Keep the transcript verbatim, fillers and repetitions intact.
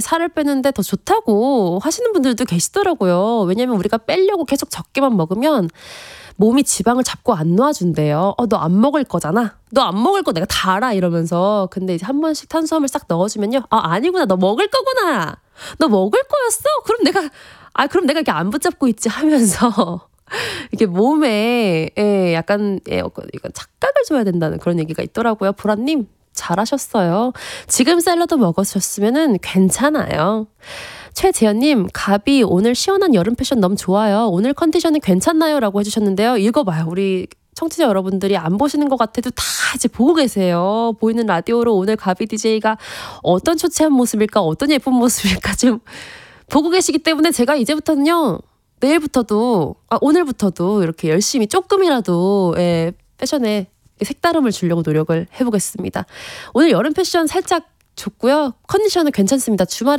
살을 빼는데 더 좋다고 하시는 분들도 계시더라고요. 왜냐면 우리가 빼려고 계속 적게만 먹으면 몸이 지방을 잡고 안 놓아준대요. 어, 너 안 먹을 거잖아. 너 안 먹을 거 내가 다 알아. 이러면서. 근데 이제 한 번씩 탄수화물 싹 넣어주면요. 아, 아니구나. 너 먹을 거구나. 너 먹을 거였어? 그럼 내가, 아, 그럼 내가 이렇게 안 붙잡고 있지 하면서. 이게 몸에, 예, 약간, 예, 이건 착각을 줘야 된다는 그런 얘기가 있더라고요. 보라님, 잘하셨어요. 지금 샐러드 먹으셨으면은 괜찮아요. 최재현님, 가비 오늘 시원한 여름 패션 너무 좋아요. 오늘 컨디션은 괜찮나요? 라고 해주셨는데요. 읽어봐요. 우리 청취자 여러분들이 안 보시는 것 같아도 다 이제 보고 계세요. 보이는 라디오로 오늘 가비 디제이가 어떤 초췌한 모습일까, 어떤 예쁜 모습일까 좀 보고 계시기 때문에 제가 이제부터는요, 내일부터도, 아, 오늘부터도 이렇게 열심히 조금이라도, 예, 패션에 색다름을 주려고 노력을 해보겠습니다. 오늘 여름 패션 살짝 좋고요. 컨디션은 괜찮습니다. 주말에